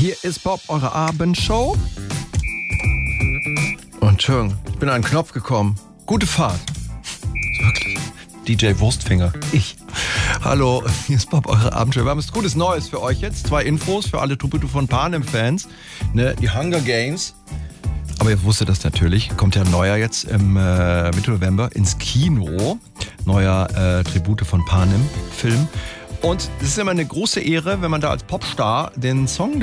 Hier ist Bob, eure Abendshow. Und Entschuldigung, ich bin an einen Knopf gekommen. Gute Fahrt. Wirklich. DJ Wurstfinger. Ich. Hallo, hier ist Bob, eure Abendshow. Wir haben was Gutes Neues für euch jetzt. 2 Infos für alle Tribute von Panem-Fans. Ne, die Hunger Games. Aber ihr wusstet das natürlich. Kommt ja ein neuer jetzt im Mitte November ins Kino. Neuer Tribute von Panem-Film. Und es ist immer eine große Ehre, wenn man da als Popstar den Song